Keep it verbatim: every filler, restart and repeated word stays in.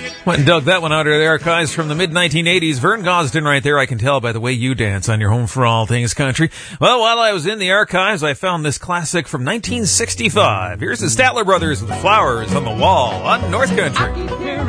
Went and dug that one out of the archives from the mid nineteen eighties. Vern Gosdin right there, I can tell by the way you dance on your Home for All Things Country. Well, while I was in the archives, I found this classic from nineteen sixty-five. Here's the Statler Brothers with Flowers on the Wall on North Country.